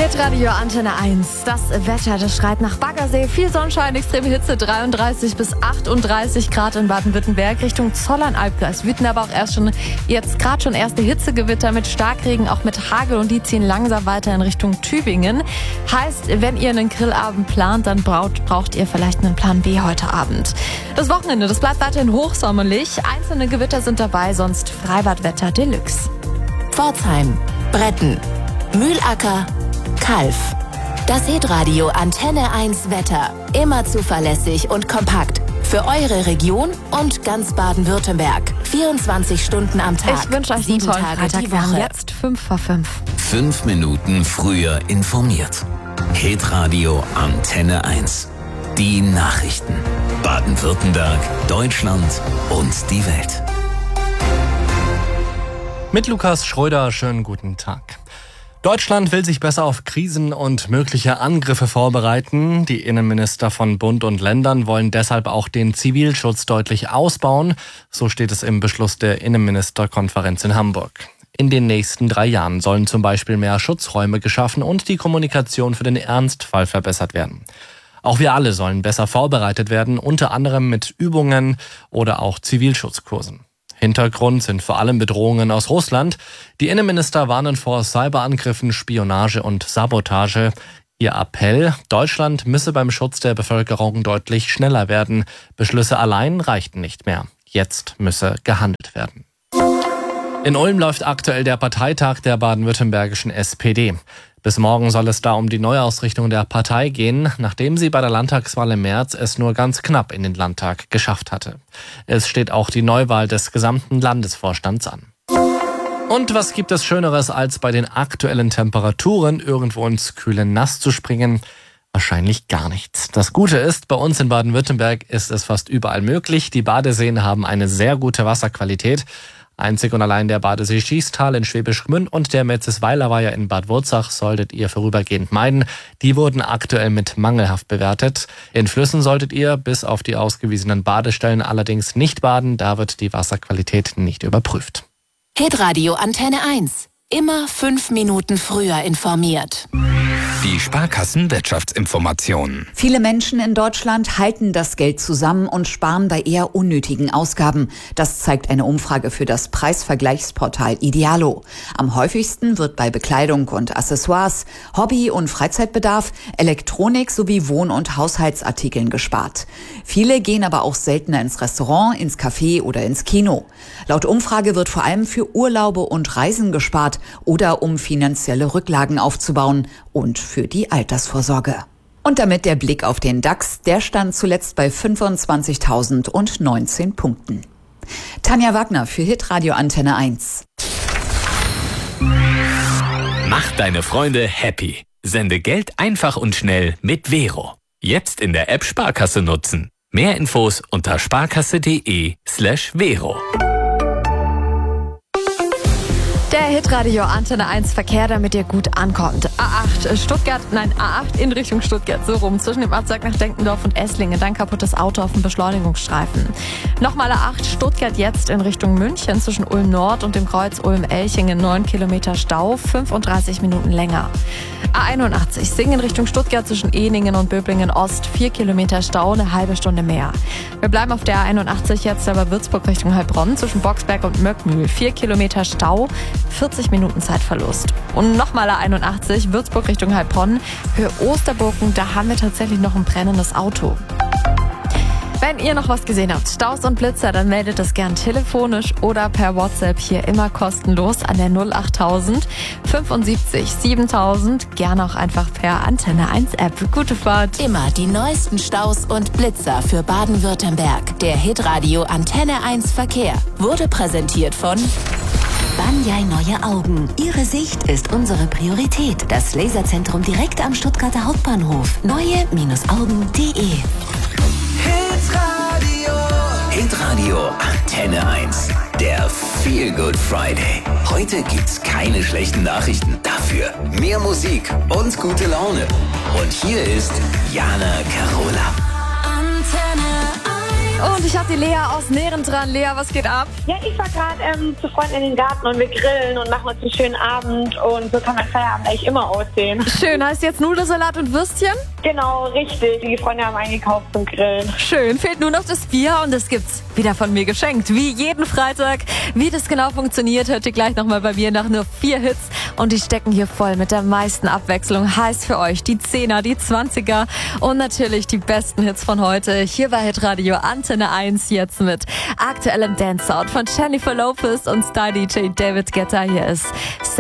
Hitradio Antenne 1. Das Wetter, das schreit nach Baggersee. Viel Sonnenschein, extreme Hitze, 33 bis 38 Grad in Baden-Württemberg. Richtung Zollern-Albgleis wüten aber auch gerade schon erste Hitzegewitter mit Starkregen, auch mit Hagel, und die ziehen langsam weiter in Richtung Tübingen. Heißt, wenn ihr einen Grillabend plant, dann braucht ihr vielleicht einen Plan B heute Abend. Das Wochenende, das bleibt weiterhin hochsommerlich. Einzelne Gewitter sind dabei, sonst Freibadwetter Deluxe. Pforzheim, Bretten, Mühlacker, Kalf. Das Hitradio Antenne 1 Wetter. Immer zuverlässig und kompakt. Für eure Region und ganz Baden-Württemberg. 24 Stunden am Tag. Ich wünsche euch einen tollen Freitag. Wir haben jetzt 5:05. 5 Minuten früher informiert. Hitradio Antenne 1. Die Nachrichten. Baden-Württemberg, Deutschland und die Welt. Mit Lukas Schröder, schönen guten Tag. Deutschland will sich besser auf Krisen und mögliche Angriffe vorbereiten. Die Innenminister von Bund und Ländern wollen deshalb auch den Zivilschutz deutlich ausbauen. So steht es im Beschluss der Innenministerkonferenz in Hamburg. In den nächsten 3 Jahren sollen zum Beispiel mehr Schutzräume geschaffen und die Kommunikation für den Ernstfall verbessert werden. Auch wir alle sollen besser vorbereitet werden, unter anderem mit Übungen oder auch Zivilschutzkursen. Hintergrund sind vor allem Bedrohungen aus Russland. Die Innenminister warnen vor Cyberangriffen, Spionage und Sabotage. Ihr Appell: Deutschland müsse beim Schutz der Bevölkerung deutlich schneller werden. Beschlüsse allein reichten nicht mehr. Jetzt müsse gehandelt werden. In Ulm läuft aktuell der Parteitag der baden-württembergischen SPD. Bis morgen soll es da um die Neuausrichtung der Partei gehen, nachdem sie bei der Landtagswahl im März es nur ganz knapp in den Landtag geschafft hatte. Es steht auch die Neuwahl des gesamten Landesvorstands an. Und was gibt es Schöneres, als bei den aktuellen Temperaturen irgendwo ins kühle Nass zu springen? Wahrscheinlich gar nichts. Das Gute ist, bei uns in Baden-Württemberg ist es fast überall möglich. Die Badeseen haben eine sehr gute Wasserqualität. Einzig und allein der Badesee Schiestal in Schwäbisch Gmünd und der Metzesweiler Weiher in Bad Wurzach solltet ihr vorübergehend meiden. Die wurden aktuell mit mangelhaft bewertet. In Flüssen solltet ihr bis auf die ausgewiesenen Badestellen allerdings nicht baden. Da wird die Wasserqualität nicht überprüft. Hitradio Antenne 1. Immer 5 Minuten früher informiert. Die Sparkassen-Wirtschaftsinformationen. Viele Menschen in Deutschland halten das Geld zusammen und sparen bei eher unnötigen Ausgaben. Das zeigt eine Umfrage für das Preisvergleichsportal Idealo. Am häufigsten wird bei Bekleidung und Accessoires, Hobby- und Freizeitbedarf, Elektronik sowie Wohn- und Haushaltsartikeln gespart. Viele gehen aber auch seltener ins Restaurant, ins Café oder ins Kino. Laut Umfrage wird vor allem für Urlaube und Reisen gespart oder um finanzielle Rücklagen aufzubauen und für die Altersvorsorge. Und damit der Blick auf den DAX, der stand zuletzt bei 25.019 Punkten. Tanja Wagner für Hitradio Antenne 1. Mach deine Freunde happy. Sende Geld einfach und schnell mit Vero. Jetzt in der App Sparkasse nutzen. Mehr Infos unter sparkasse.de/Vero. Der Hitradio Antenne 1 Verkehr, damit ihr gut ankommt. A8 in Richtung Stuttgart, so rum, zwischen dem Abzweig nach Denkendorf und Esslingen. Dann kaputtes Auto auf dem Beschleunigungsstreifen. Nochmal A8 Stuttgart jetzt in Richtung München, zwischen Ulm Nord und dem Kreuz Ulm-Elchingen. 9 Kilometer Stau, 35 Minuten länger. A81 Singen in Richtung Stuttgart, zwischen Ehningen und Böblingen Ost. 4 Kilometer Stau, eine halbe Stunde mehr. Wir bleiben auf der A81 jetzt aber Würzburg Richtung Heilbronn, zwischen Boxberg und Möckmühl. 4 Kilometer Stau, 40 Minuten Zeitverlust. Und nochmal A81, Würzburg Richtung Heilbronn. Für Osterburgen, da haben wir tatsächlich noch ein brennendes Auto. Wenn ihr noch was gesehen habt, Staus und Blitzer, dann meldet es gern telefonisch oder per WhatsApp hier immer kostenlos an der 08000 75 7000. Gerne auch einfach per Antenne 1 App. Gute Fahrt. Immer die neuesten Staus und Blitzer für Baden-Württemberg. Der Hitradio Antenne 1 Verkehr wurde präsentiert von Banyai Neue Augen. Ihre Sicht ist unsere Priorität. Das Laserzentrum direkt am Stuttgarter Hauptbahnhof. Neue-Augen.de. Hitradio Antenne 1. Der Feel Good Friday. Heute gibt's keine schlechten Nachrichten. Dafür mehr Musik und gute Laune. Und hier ist Jana Carola. Antenne 1. Und ich habe die Lea aus Nähren dran. Lea, was geht ab? Ja, ich war gerade zu Freunden in den Garten und wir grillen und machen uns einen schönen Abend und so kann mein Feierabend eigentlich immer aussehen. Schön, heißt jetzt Nudelsalat und Würstchen? Genau, richtig. Die Freunde haben eingekauft zum Grillen. Schön, fehlt nur noch das Bier und das gibt's wieder von mir geschenkt. Wie jeden Freitag. Wie das genau funktioniert, hört ihr gleich nochmal bei mir nach nur 4 Hits. Und die stecken hier voll mit der meisten Abwechslung. Heißt für euch die 10er, die 20er und natürlich die besten Hits von heute. Hier bei Hitradio Antenne 1 jetzt mit aktuellem Dance-Sound von Jennifer Lopez und Star-DJ David Guetta. Hier ist